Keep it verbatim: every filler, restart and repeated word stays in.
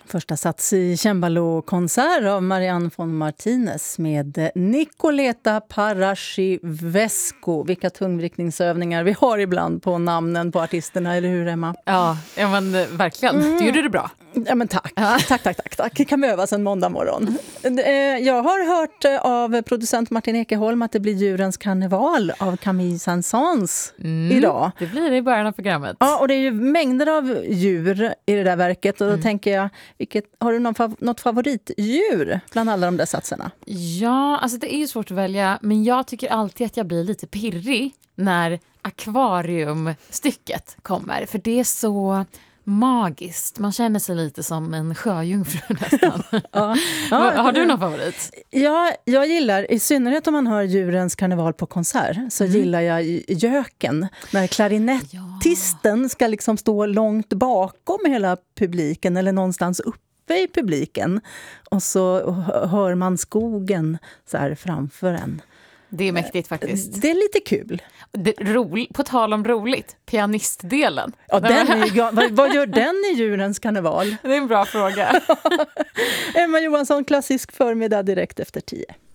Första sats i cembalo-konsert av Marianne von Martinez med Nicoleta Paraschivescu. Vilka tungvrickningsövningar vi har ibland på namnen på artisterna, eller hur Emma? Ja, ja men verkligen. Mm. Du gjorde det bra. Ja, men tack. Ja. Tack, tack, tack, tack. Det kan övas en måndag morgon. Jag har hört av producent Martin Ekeholm att det blir djurens karneval av Camille Saint-Saëns mm, idag. Det blir det i början av programmet. Ja, och det är ju mängder av djur i det där verket. Och då mm. tänker jag, vilket, har du någon fav- något favoritdjur bland alla de där satserna? Ja, alltså det är ju svårt att välja. Men jag tycker alltid att jag blir lite pirrig när akvariumstycket kommer. För det är så magiskt. Man känner sig lite som en sjöjungfru nästan. ja. Ja, har du någon favorit? Ja, jag gillar, i synnerhet om man hör djurens karneval på konsert, så mm. gillar jag göken. När klarinettisten ja. ska liksom stå långt bakom hela publiken eller någonstans uppe i publiken. Och så hör man skogen så här framför en. Det är mäktigt faktiskt. Det är lite kul. Det, ro, på tal om roligt, pianistdelen. Ja, den är, vad, vad gör den i djurens karneval? Det är en bra fråga. Emma Johansson, klassisk förmiddag direkt efter tio.